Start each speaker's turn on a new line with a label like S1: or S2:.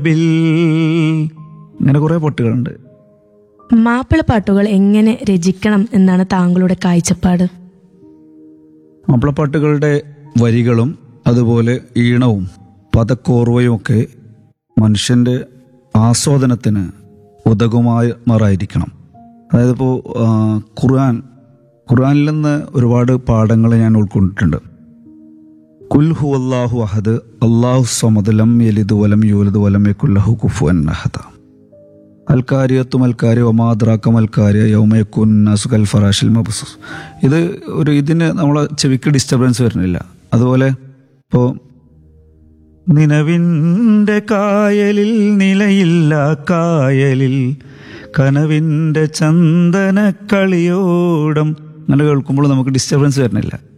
S1: Bill ഇങ്ങനെ കുറേ പാട്ടുകളുണ്ട്.
S2: മാപ്പിളപ്പാട്ടുകൾ എങ്ങനെ രചിക്കണം എന്നാണ് താങ്കളുടെ കാഴ്ചപ്പാട്?
S1: മാപ്പിളപ്പാട്ടുകളുടെ വരികളും അതുപോലെ ഈണവും പദക്കോർവയും ഒക്കെ മനുഷ്യൻ്റെ ആസ്വാദനത്തിന് ഉതകുമാറായിരിക്കണം. അതായത് ഇപ്പോൾ ഖുർആനിൽ നിന്ന് ഒരുപാട് പാഠങ്ങൾ ഞാൻ ഉൾക്കൊണ്ടിട്ടുണ്ട്. കുൽ ഹുവല്ലാഹു അഹദ് അല്ലാഹു സമദ് ലം യലിദ് വലം യൂലദ് വലം യകുൽ ലഹു കുഫുവൻ അഹദ് അൽക്കാരിയത്തു മൽക്കാരി ഒമാദ്രാക്ക മൽക്കാരിയ യൗമയക്കുൻ നാസു കൽ ഫറാഷിൽ മബ്സൂസ്. ഇതിന് നമ്മളെ ചെവിക്ക് ഡിസ്റ്റർബൻസ് വരുന്നില്ല. അതുപോലെ ഇപ്പോൾ നിലവിൻ്റെ കായലിൽ നിലയില്ല കായലിൽ കനവിൻ്റെ ചന്ദന കളിയോടം അങ്ങനെ കേൾക്കുമ്പോൾ നമുക്ക് ഡിസ്റ്റർബൻസ് വരുന്നില്ല.